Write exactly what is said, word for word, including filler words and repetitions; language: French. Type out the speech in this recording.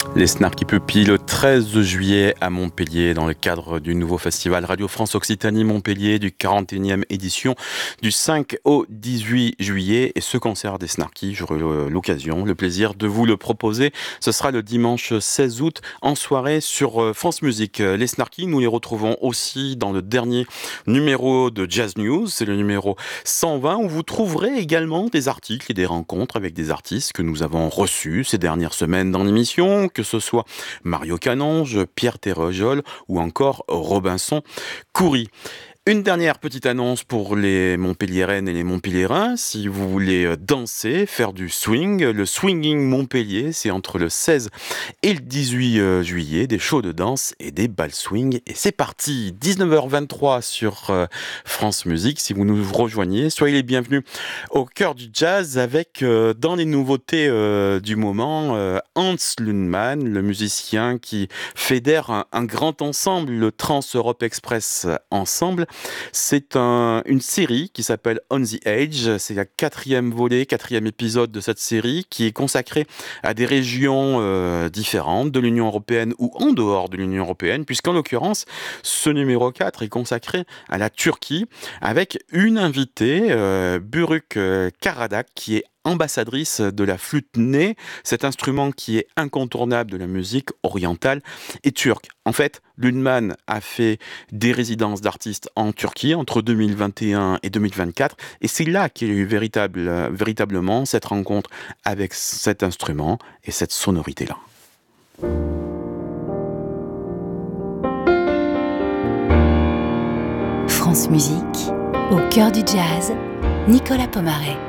Les Snarky Puppy le treize juillet à Montpellier dans le cadre du nouveau festival Radio France Occitanie Montpellier du quarante et unième édition du cinq au dix-huit juillet. Et ce concert des Snarky, j'aurai l'occasion, le plaisir de vous le proposer. Ce sera le dimanche seize août en soirée sur France Musique. Les Snarky, nous les retrouvons aussi dans le dernier numéro de Jazz News, c'est le numéro cent vingt, où vous trouverez également des articles et des rencontres avec des artistes que nous avons reçus ces dernières semaines dans l'émission, que ce soit Mario Canonge, Pierre Terrejol ou encore Robinson Coury. Une dernière petite annonce pour les Montpelliéraines et les Montpelliérains. Si vous voulez danser, faire du swing, le Swinging Montpellier, c'est entre le seize et le dix-huit juillet, des shows de danse et des bals swing. Et c'est parti, dix-neuf heures vingt-trois sur France Musique. Si vous nous rejoignez, soyez les bienvenus au cœur du jazz avec, euh, dans les nouveautés euh, du moment, euh, Hans Lundman, le musicien qui fédère un, un grand ensemble, le Trans-Europe Express Ensemble. C'est un, une série qui s'appelle On the Edge. C'est la quatrième volet, quatrième épisode de cette série qui est consacrée à des régions euh, différentes de l'Union européenne ou en dehors de l'Union européenne, puisqu'en l'occurrence, ce numéro quatre est consacré à la Turquie avec une invitée, euh, Buruk Karadak, qui est ambassadrice de la flûte ney, cet instrument qui est incontournable de la musique orientale et turque. En fait, Lundman a fait des résidences d'artistes en Turquie entre deux mille vingt et un et deux mille vingt-quatre, et c'est là qu'il y a eu véritable, véritablement cette rencontre avec cet instrument et cette sonorité-là. France Musique, au cœur du jazz, Nicolas Pomarez.